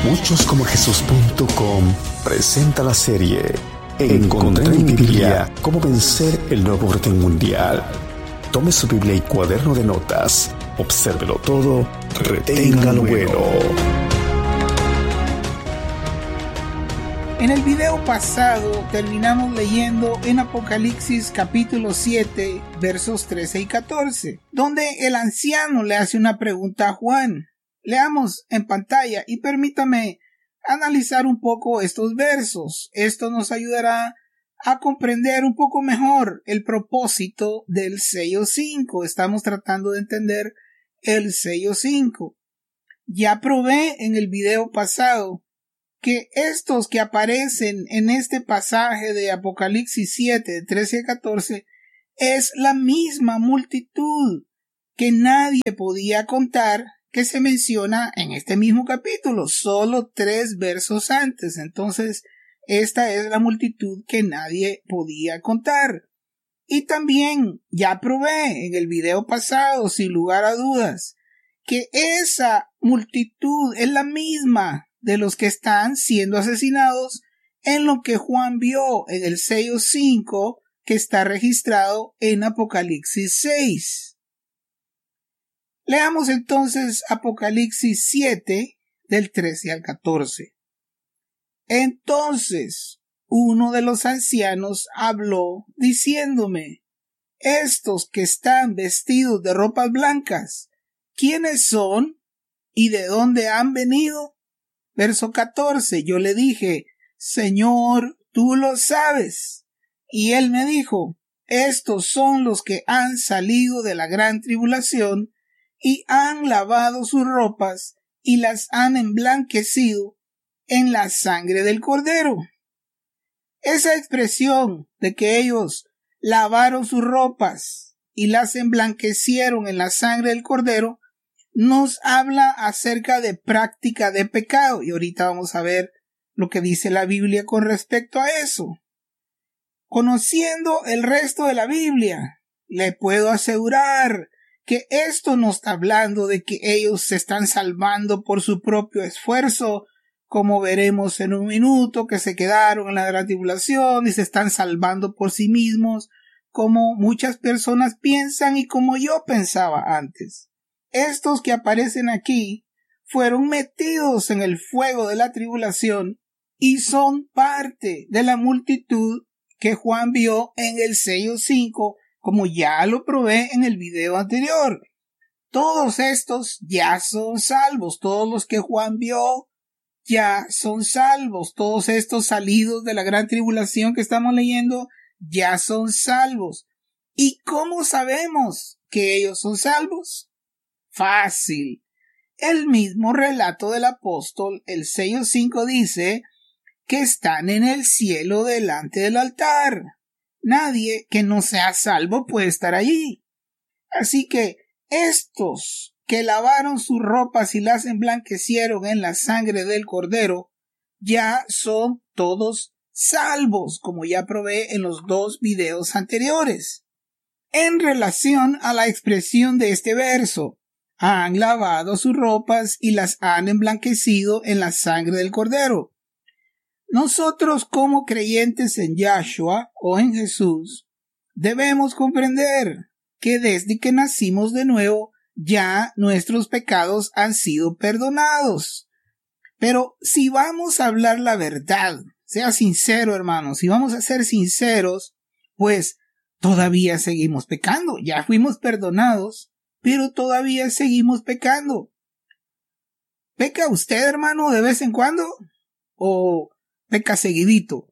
Muchoscomojesus.com presenta la serie Encontré en mi Biblia cómo vencer el nuevo orden mundial. Tome su Biblia y cuaderno de notas, obsérvelo todo, retenga lo bueno. En el video pasado terminamos leyendo en Apocalipsis capítulo 7 versos 13 y 14, donde el anciano le hace una pregunta a Juan. Leamos en pantalla y permítame analizar un poco estos versos. Esto nos ayudará a comprender un poco mejor el propósito del sello 5. Estamos tratando de entender el sello 5. Ya probé en el video pasado que estos que aparecen en este pasaje de Apocalipsis 7, de 13 a 14, es la misma multitud que nadie podía contar que se menciona en este mismo capítulo, solo 3 versos antes. Entonces, esta es la multitud que nadie podía contar. Y también ya probé en el video pasado, sin lugar a dudas, que esa multitud es la misma de los que están siendo asesinados en lo que Juan vio en el sello 5 que está registrado en Apocalipsis 6. Leamos entonces Apocalipsis 7 del 13 al 14. Entonces uno de los ancianos habló diciéndome: estos que están vestidos de ropas blancas, ¿quiénes son y de dónde han venido? Verso 14, yo le dije: Señor, tú lo sabes. Y él me dijo: estos son los que han salido de la gran tribulación y han lavado sus ropas y las han emblanquecido en la sangre del Cordero. Esa expresión de que ellos lavaron sus ropas y las emblanquecieron en la sangre del Cordero nos habla acerca de práctica de pecado, y ahorita vamos a ver lo que dice la Biblia con respecto a eso. Conociendo el resto de la Biblia, le puedo asegurar que esto no está hablando de que ellos se están salvando por su propio esfuerzo, como veremos en un minuto, que se quedaron en la gran tribulación y se están salvando por sí mismos, como muchas personas piensan y como yo pensaba antes. Estos que aparecen aquí fueron metidos en el fuego de la tribulación y son parte de la multitud que Juan vio en el sello 5, como ya lo probé en el video anterior. Todos estos ya son salvos, todos los que Juan vio ya son salvos, todos estos salidos de la gran tribulación que estamos leyendo ya son salvos. ¿Y cómo sabemos que ellos son salvos? Fácil. El mismo relato del apóstol, el sello 5, dice que están en el cielo delante del altar. Nadie que no sea salvo puede estar allí. Así que estos que lavaron sus ropas y las emblanquecieron en la sangre del Cordero ya son todos salvos, como ya probé en los 2 videos anteriores. En relación a la expresión de este verso, han lavado sus ropas y las han emblanquecido en la sangre del Cordero. Nosotros, como creyentes en Yahshua o en Jesús, debemos comprender que desde que nacimos de nuevo ya nuestros pecados han sido perdonados. Pero si vamos a hablar la verdad, sea sincero, hermano, si vamos a ser sinceros, pues todavía seguimos pecando. Ya fuimos perdonados, pero todavía seguimos pecando. ¿Peca usted, hermano, de vez en cuando? ¿O peca seguidito?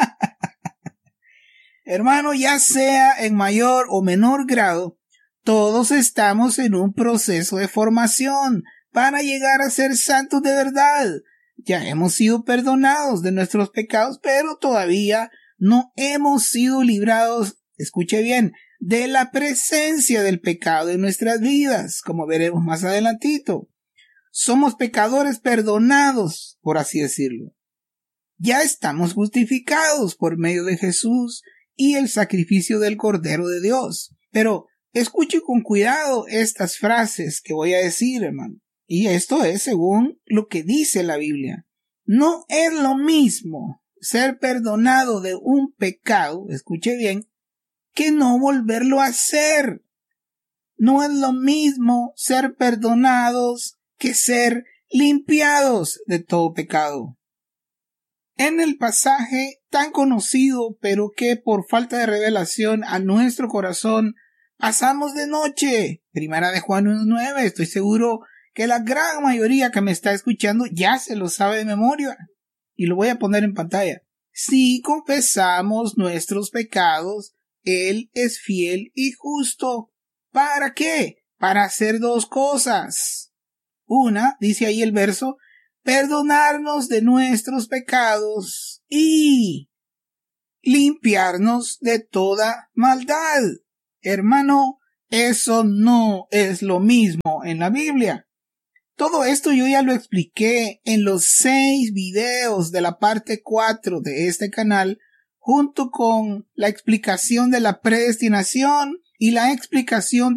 Hermano, ya sea en mayor o menor grado, todos estamos en un proceso de formación para llegar a ser santos de verdad. Ya hemos sido perdonados de nuestros pecados, pero todavía no hemos sido librados, escuche bien, de la presencia del pecado en nuestras vidas, como veremos más adelantito. Somos pecadores perdonados, por así decirlo. Ya estamos justificados por medio de Jesús y el sacrificio del Cordero de Dios. Pero escuche con cuidado estas frases que voy a decir, hermano. Y esto es según lo que dice la Biblia. No es lo mismo ser perdonado de un pecado, escuche bien, que no volverlo a hacer. No es lo mismo ser perdonados que ser limpiados de todo pecado. En el pasaje tan conocido, pero que por falta de revelación a nuestro corazón pasamos de noche, Primera de Juan 1:9, estoy seguro que la gran mayoría que me está escuchando ya se lo sabe de memoria, y lo voy a poner en pantalla. Si confesamos nuestros pecados, Él es fiel y justo. ¿Para qué? Para hacer dos cosas. Una, dice ahí el verso, perdonarnos de nuestros pecados y limpiarnos de toda maldad. Hermano, eso no es lo mismo en la Biblia. Todo esto yo ya lo expliqué en los 6 videos de la parte 4 de este canal, junto con la explicación de la predestinación y la explicación